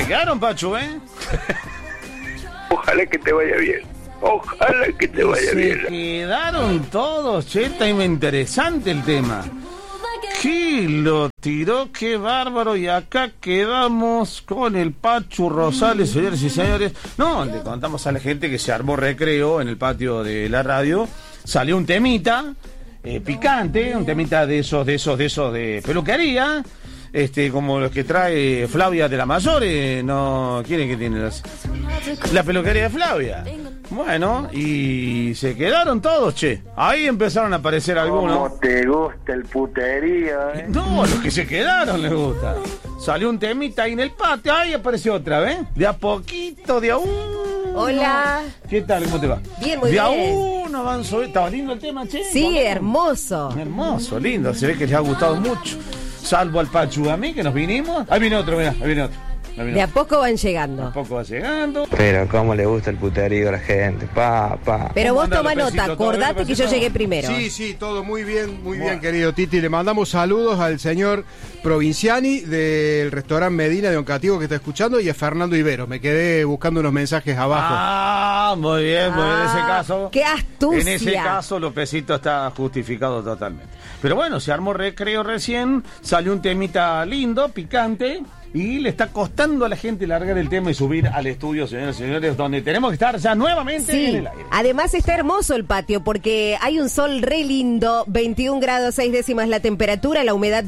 quedaron, Pachu, ¿eh? Ojalá que te vaya bien. Ojalá que te vaya bien. Se quedaron todos, che, está interesante el tema. ¿Qué lo tiró? Qué bárbaro. Y acá quedamos con el Pachu Rosales, señores y señores. No, le contamos a la gente que se armó recreo en el patio de la radio. Salió un temita picante, un temita de esos de peluquería. Como los que trae Flavia de la Mayores, no, ¿quién es que tiene la peluquería de Flavia? Bueno, y se quedaron todos, che. Ahí empezaron a aparecer algunos. ¿Cómo te gusta el puterío, eh? No, los que se quedaron les gusta. Salió un temita ahí en el patio, ahí apareció otra vez. De a poquito, de a uno. Hola. ¿Qué tal? ¿Cómo te va? Bien, muy bien. De a bien. uno van subiendo. ¿Estaba lindo el tema, che? Sí, hermoso. Hermoso, lindo. Se ve que les ha gustado mucho. Salvo al Pachu, a mí, que nos vinimos. Ahí viene otro, mirá, ahí viene otro. De a poco van llegando. De a poco va llegando. Pero cómo le gusta el puterío a la gente, pa. Pero vos toma Lópezito, nota, acordate que yo llegué primero. Sí, todo muy bien, querido Titi. Le mandamos saludos al señor Provinciani del restaurante Medina de Oncativo que está escuchando y a Fernando Ibero. Me quedé buscando unos mensajes abajo. Muy bien, en ese caso. ¡Qué astucia! En ese caso, Lópezito está justificado totalmente. Pero bueno, se armó recreo recién, salió un temita lindo, picante. Y le está costando a la gente largar el tema y subir al estudio, señoras y señores, donde tenemos que estar ya nuevamente en el aire. Además está hermoso el patio porque hay un sol re lindo, 21 grados 6 décimas la temperatura, la humedad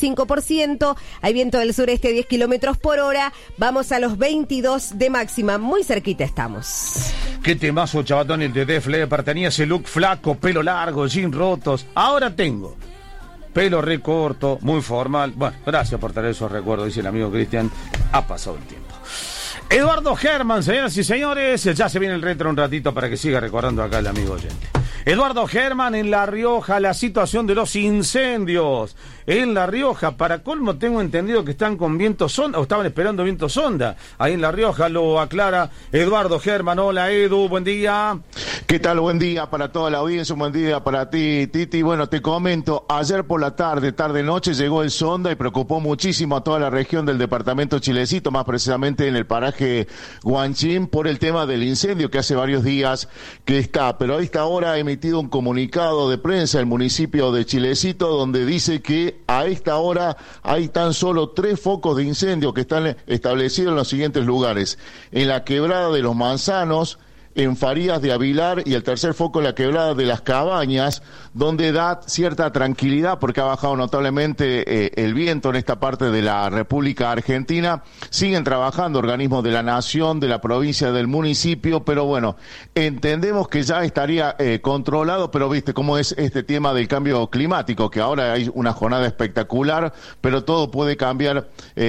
25%, hay viento del sureste 10 kilómetros por hora, vamos a los 22 de máxima, muy cerquita estamos. Qué temazo, chavatón, el de Def Leppard, tenía ese look flaco, pelo largo, jeans rotos, ahora tengo pelo recorto, muy formal. Bueno, gracias por traer esos recuerdos, dice el amigo Cristian. Ha pasado el tiempo. Eduardo Germán, señoras y señores, ya se viene el retro un ratito para que siga recordando acá el amigo oyente. Eduardo Germán, en La Rioja, la situación de los incendios. En La Rioja, para colmo, tengo entendido que están con viento sonda, o estaban esperando viento sonda. Ahí en La Rioja lo aclara Eduardo Germán. Hola, Edu, buen día. ¿Qué tal? Buen día para toda la audiencia, un buen día para ti, Titi. Bueno, te comento, ayer por la tarde-noche llegó el sonda y preocupó muchísimo a toda la región del departamento Chilecito, más precisamente en el paraje Guanchín, por el tema del incendio que hace varios días que está. Pero a esta hora ha emitido un comunicado de prensa el municipio de Chilecito donde dice que a esta hora hay tan solo 3 focos de incendio que están establecidos en los siguientes lugares: en la quebrada de los Manzanos, en Farías de Avilar, y el tercer foco en la quebrada de las Cabañas, donde da cierta tranquilidad porque ha bajado notablemente el viento en esta parte de la República Argentina. Siguen trabajando organismos de la nación, de la provincia, del municipio, pero bueno, entendemos que ya estaría controlado, pero viste cómo es este tema del cambio climático, que ahora hay una jornada espectacular, pero todo puede cambiar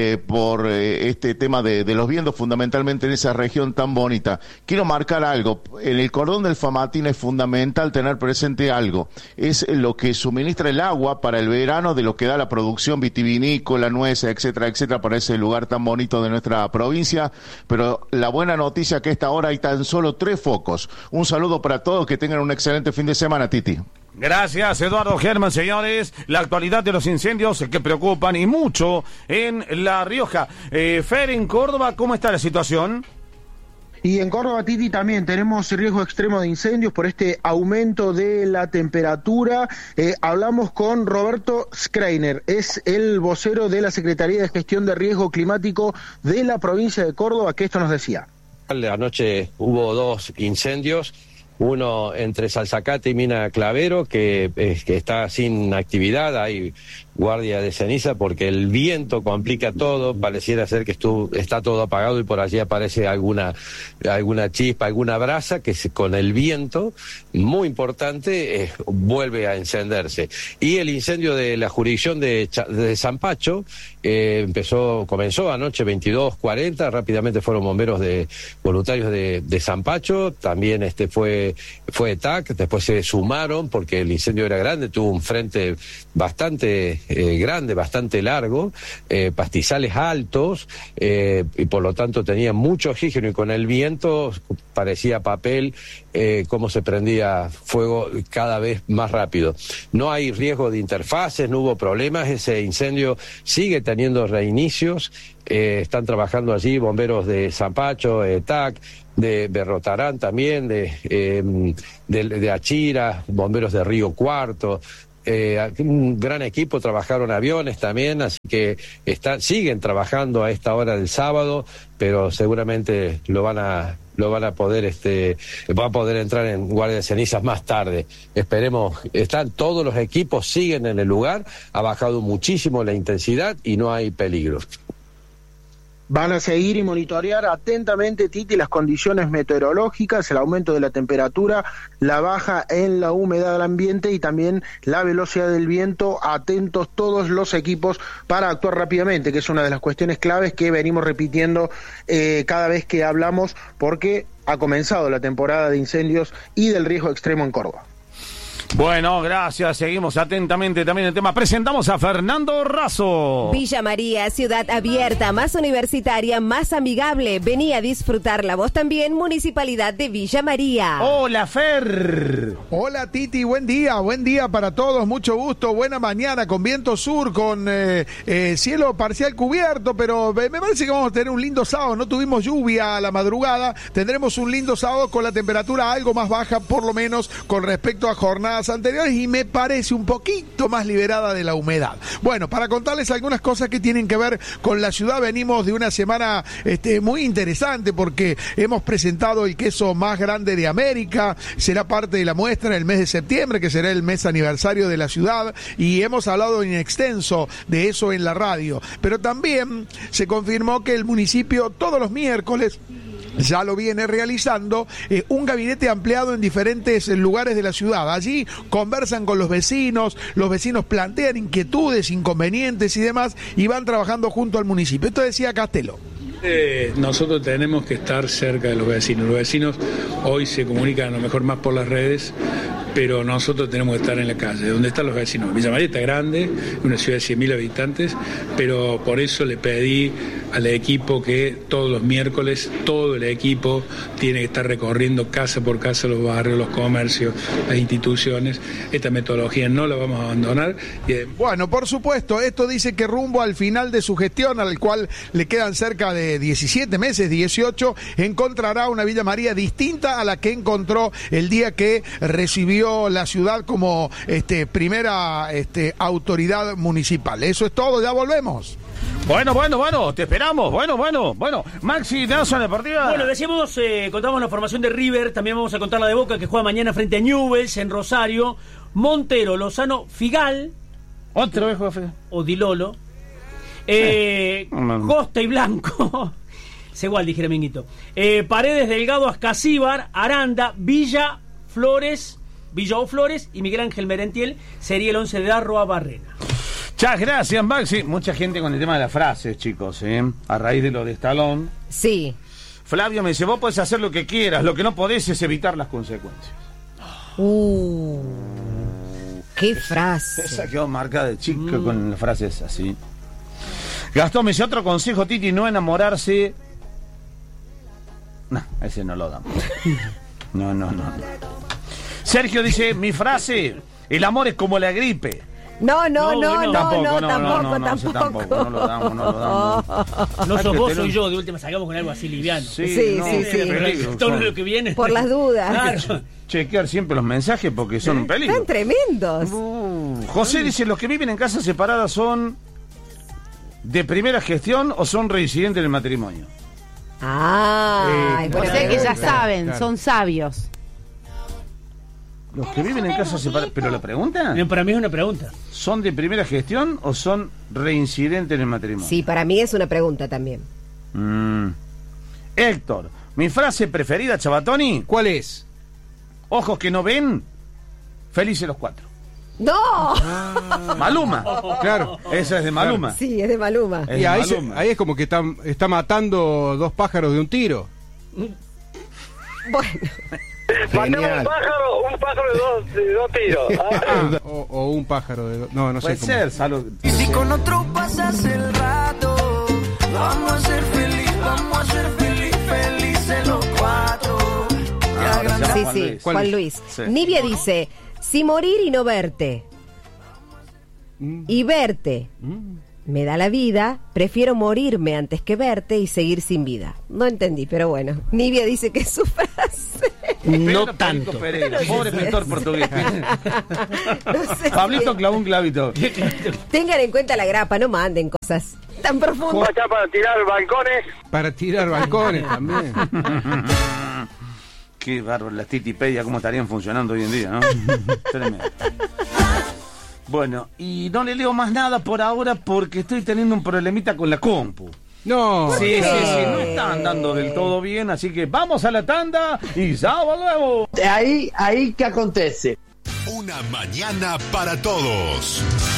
por este tema de los vientos, fundamentalmente en esa región tan bonita. Quiero marcar algo, en el cordón del Famatín es fundamental tener presente algo, es lo que suministra el agua para el verano de lo que da la producción vitivinícola, nueces, etcétera, etcétera, para ese lugar tan bonito de nuestra provincia, pero la buena noticia es que a esta hora hay tan solo 3 focos. Un saludo para todos, que tengan un excelente fin de semana, Titi. Gracias, Eduardo Germán, señores. La actualidad de los incendios que preocupan y mucho en La Rioja. Fer, en Córdoba, ¿cómo está la situación? Y en Córdoba, Titi, también tenemos riesgo extremo de incendios por este aumento de la temperatura. Hablamos con Roberto Schreiner, es el vocero de la Secretaría de Gestión de Riesgo Climático de la provincia de Córdoba, que esto nos decía. Anoche hubo 2 incendios, uno entre Salzacate y Mina Clavero, que está sin actividad, hay guardia de ceniza porque el viento complica todo, pareciera ser que está todo apagado y por allí aparece alguna chispa, alguna brasa que con el viento, muy importante, vuelve a encenderse. Y el incendio de la jurisdicción de Zampacho comenzó anoche 22:40, rápidamente fueron bomberos voluntarios de Zampacho, también fue TAC, después se sumaron porque el incendio era grande, tuvo un frente bastante grande, bastante largo, pastizales altos, y por lo tanto tenía mucho oxígeno, y con el viento parecía papel, cómo se prendía fuego cada vez más rápido. No hay riesgo de interfaces, no hubo problemas, ese incendio sigue teniendo reinicios, están trabajando allí bomberos de Zampacho, TAC, de Berrotarán también, de Achira, bomberos de Río Cuarto, un gran equipo, trabajaron aviones también, así que siguen trabajando a esta hora del sábado, pero seguramente va a poder entrar en guardia de cenizas más tarde. Esperemos, todos los equipos siguen en el lugar, ha bajado muchísimo la intensidad y no hay peligro. Van a seguir y monitorear atentamente, Titi, las condiciones meteorológicas, el aumento de la temperatura, la baja en la humedad del ambiente y también la velocidad del viento. Atentos todos los equipos para actuar rápidamente, que es una de las cuestiones claves que venimos repitiendo cada vez que hablamos, porque ha comenzado la temporada de incendios y del riesgo extremo en Córdoba. Bueno, gracias. Seguimos atentamente también el tema. Presentamos a Fernando Razo. Villa María, ciudad abierta, más universitaria, más amigable. Vení a disfrutarla vos también, Municipalidad de Villa María. Hola, Fer. Hola, Titi, buen día para todos, mucho gusto, buena mañana, con viento sur, con cielo parcial cubierto, pero me parece que vamos a tener un lindo sábado. No tuvimos lluvia a la madrugada, tendremos un lindo sábado con la temperatura algo más baja, por lo menos con respecto a jornadas anteriores, y me parece un poquito más liberada de la humedad. Bueno, para contarles algunas cosas que tienen que ver con la ciudad, venimos de una semana muy interesante, porque hemos presentado el queso más grande de América, será parte de la muestra en el mes de septiembre, que será el mes aniversario de la ciudad, y hemos hablado en extenso de eso en la radio, pero también se confirmó que el municipio todos los miércoles ya lo viene realizando, un gabinete ampliado en diferentes lugares de la ciudad. Allí conversan con los vecinos plantean inquietudes, inconvenientes y demás, y van trabajando junto al municipio. Esto decía Castelo. Nosotros tenemos que estar cerca de los vecinos. Los vecinos hoy se comunican a lo mejor más por las redes, pero nosotros tenemos que estar en la calle, donde están los vecinos. Villa María está grande, una ciudad de 100.000 habitantes, pero por eso le pedí al equipo que todos los miércoles todo el equipo tiene que estar recorriendo casa por casa los barrios, los comercios, las instituciones. Esta metodología no la vamos a abandonar. Bueno, por supuesto, esto dice que rumbo al final de su gestión, al cual le quedan cerca de 17 meses, 18, encontrará una Villa María distinta a la que encontró el día que recibió la ciudad como primera autoridad municipal. Eso es todo, ya volvemos. Bueno, te esperamos. Bueno. Maxi, ¿te das una deportiva? Bueno, decíamos, contamos la formación de River, también vamos a contar la de Boca, que juega mañana frente a Newell's en Rosario. Montero, Lozano, Figal. Otro vez juega Figal. Odilolo. Costa y Blanco. Es igual, dijera Minguito. Paredes, Delgado, Ascasíbar, Aranda, Villa o Flores y Miguel Ángel Merentiel. Sería el 11 de Arroa Barrena. Muchas gracias, Maxi. Mucha gente con el tema de las frases, chicos, a raíz de lo de Stallone. Sí. Flavio me dice, vos podés hacer lo que quieras, lo que no podés es evitar las consecuencias. Qué frase. Esa quedó marcada de chico con las frases así. Gastón me dice, otro consejo, Titi, no enamorarse. No, ese no lo damos. No. Sergio dice, mi frase, el amor es como la gripe. No, tampoco. No lo damos. No sos vos, soy yo, de última salgamos con algo así liviano. Sí. Todo lo que viene. Por las dudas. Claro. Chequear siempre los mensajes porque son un peligro. Están tremendos. José dice, los que viven en casas separadas son de primera gestión o son reincidentes en el matrimonio. O sea que ya saben, claro. Son sabios. Los que viven en casas separadas, ¿pero la pregunta? Para mí es una pregunta. ¿Son de primera gestión o son reincidentes en el matrimonio? Sí, para mí es una pregunta también. Héctor, mi frase preferida, Chabatoni. ¿Cuál es? Ojos que no ven, felices los cuatro. ¡No! Maluma. Claro, esa es de Maluma. Claro. Sí, es de Maluma. Y ahí es como que está matando dos pájaros de un tiro. Bueno. Matemos un pájaro de dos tiros. O un pájaro de dos. No Puede sé ser, salud. Y si con otro pasas el rato, vamos a ser felices los cuatro. Sí, Juan Luis. Sí. Nivia dice, si morir y no verte, y verte me da la vida, prefiero morirme antes que verte y seguir sin vida. No entendí, pero bueno. Nivia dice que es su frase. No tanto. Pobre pintor portugués. No sé Pablito si- clavó un clavito. Tengan en cuenta la grapa, no manden cosas tan profundas. Acá para tirar balcones. Para tirar balcones también. Qué bárbaro, las Titipedia, cómo estarían funcionando hoy en día, ¿no? Tremendo. Bueno, y no le leo más nada por ahora porque estoy teniendo un problemita con la compu. No. Sí, no está andando del todo bien, así que vamos a la tanda y ya volvemos. Ahí ¿qué acontece? Una mañana para todos.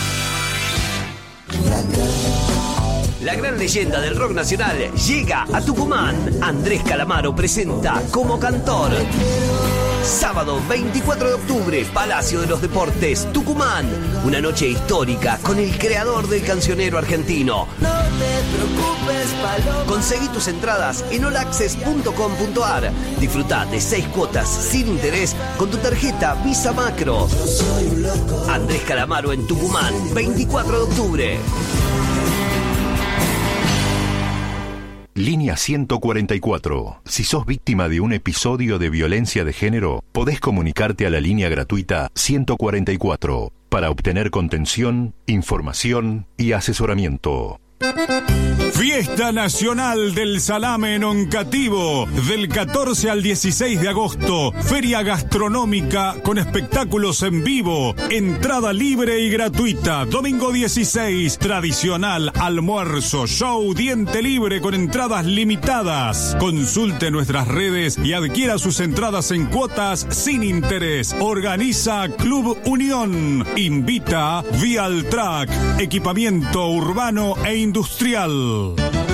La gran leyenda del rock nacional llega a Tucumán. Andrés Calamaro presenta como cantor. Sábado 24 de octubre, Palacio de los Deportes, Tucumán. Una noche histórica con el creador del cancionero argentino. No te preocupes, Paloma. Conseguí tus entradas en olaccess.com.ar. Disfruta de 6 cuotas sin interés con tu tarjeta Visa Macro. Andrés Calamaro en Tucumán, 24 de octubre. Línea 144. Si sos víctima de un episodio de violencia de género, podés comunicarte a la línea gratuita 144 para obtener contención, información y asesoramiento. Fiesta Nacional del Salame en Oncativo, del 14 al 16 de agosto. Feria gastronómica con espectáculos en vivo. Entrada libre y gratuita. Domingo 16, tradicional almuerzo, show, diente libre con entradas limitadas. Consulte nuestras redes y adquiera sus entradas en cuotas sin interés. Organiza Club Unión. Invita Vialtrack, equipamiento urbano e industrial.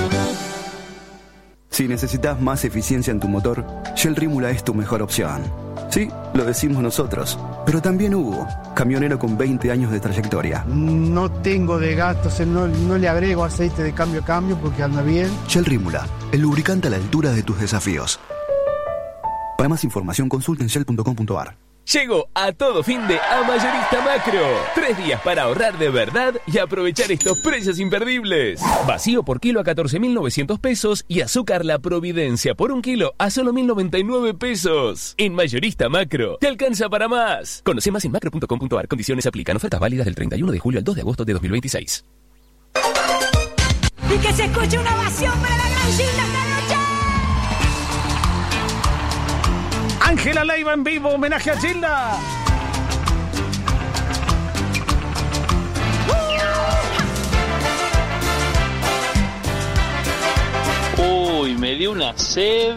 Si necesitas más eficiencia en tu motor, Shell Rímula es tu mejor opción. Sí, lo decimos nosotros, pero también Hugo, camionero con 20 años de trayectoria. No tengo de gastos, no le agrego aceite de cambio a cambio porque anda bien. Shell Rímula, el lubricante a la altura de tus desafíos. Para más información consulten shell.com.ar. Llegó a todo fin de A Mayorista Macro. 3 días para ahorrar de verdad y aprovechar estos precios imperdibles. Vacío por kilo a 14.900 pesos y azúcar La Providencia por 1 kilo a solo 1.099 pesos. En Mayorista Macro, te alcanza para más. Conoce más en macro.com.ar. Condiciones aplican. Ofertas válidas del 31 de julio al 2 de agosto de 2026. Y que se escuche una ovación para la gran Gilda esta noche. Ángela Leiva en vivo, homenaje a Gilda. Uy, me dio una sed.